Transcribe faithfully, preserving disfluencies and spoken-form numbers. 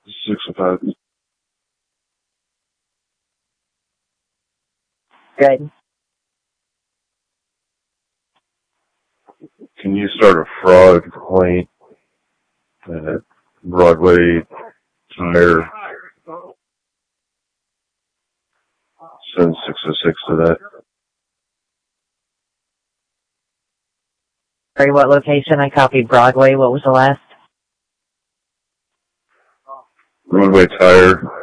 six oh five. Good. Can you start a fraud complaint at Broadway Tire? Send six oh six to that. Sorry, what location? I copied Broadway. What was the last? Broadway Tire.